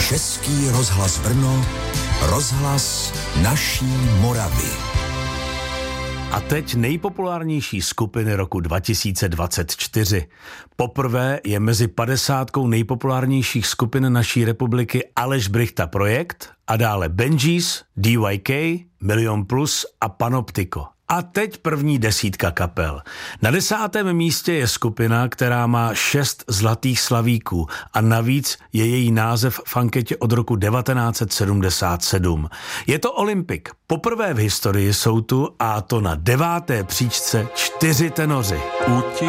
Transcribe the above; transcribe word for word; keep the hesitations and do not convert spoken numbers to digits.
Český rozhlas Brno, rozhlas naší Moravy. A teď nejpopulárnější skupiny roku dva tisíce dvacet čtyři. Poprvé je mezi padesátkou nejpopulárnějších skupin naší republiky Aleš Brychta Projekt a dále Benjis, D Y K, Milion Plus a Panoptiko. A teď první desítka kapel. Na desátém místě je skupina, která má šest zlatých slavíků a navíc je její název v anketě od roku devatenáct set sedmdesát sedm. Je to Olympik. Poprvé v historii jsou tu, a to na deváté příčce, čtyři tenoři.